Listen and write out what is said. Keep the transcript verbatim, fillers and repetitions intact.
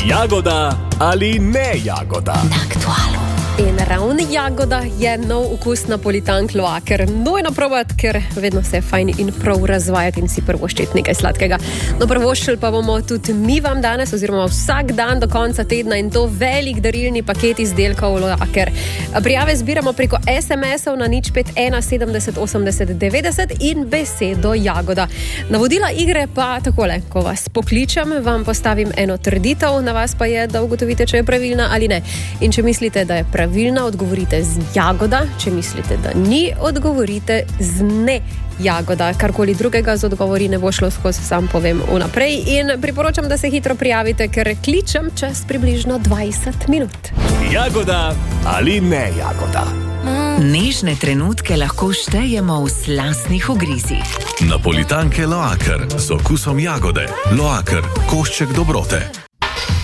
Jagoda ali ne jagoda? Na aktualu. In ravno jagoda je nov okus napolitank Loaker. Nujno probati, ker vedno se je fajn in prav razvajati in si prvoščiti nekaj sladkega. No, prvoščili pa bomo tudi mi vam danes, oziroma vsak dan do konca tedna, in to velik darilni paket izdelkov Loaker. Prijave zbiramo preko es em esov na nič pet ena sedemdeset osemdeset devetdeset in besedo jagoda. Navodila igre pa takole: ko vas pokličem, vam postavim eno trditev, na vas pa je, da ugotovite, če je pravilna ali ne. In če mislite, da je pravilna, odgovorite z jagoda, če mislite, da ni, odgovorite z ne jagoda. Karkoli drugega z odgovori ne bo šlo skozi, sam povem vnaprej. In priporočam, da se hitro prijavite, ker kličem čez približno dvajset minut. Jagoda ali ne jagoda? Nežne trenutke lahko štejemo v slastnih ugrizih. Napolitanke Loaker z okusom jagode. Loaker, košček dobrote.